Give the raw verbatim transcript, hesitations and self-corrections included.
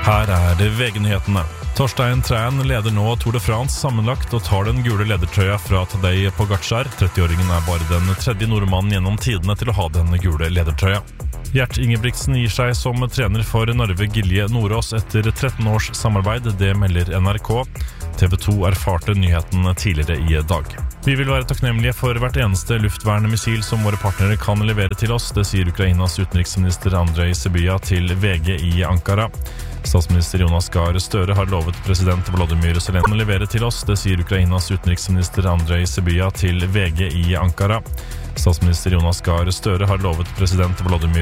Her er det V G-nyhetene. Torstein Træn leder nå Tour de France sammenlagt og tar den gule ledertrøya fra Tadej Pogacar. trettiåringen er bare den tredje nordmannen gjennom tidene til å ha den gule ledertrøya. Gjert Ingebrigtsen gir seg som trener for Narve Gilje Nordås etter tretten års samarbeid, det melder N R K. T V to erfarte nyheten tidligere i dag. Vi vil være takknemlige for hvert eneste luftvernmissil som våre partnere kan levere til oss, det sier Ukrainas utenriksminister Andrej Sybiha til V G i Ankara. Statsminister Jonas Gahr Støre har lovet president Volodymyr Zelenskyj å levere til oss, det sier Ukrainas utenriksminister Andrej Sybiha til V G i Ankara. Statsminister Jonas Gahr Støre har lovet president Volodymyr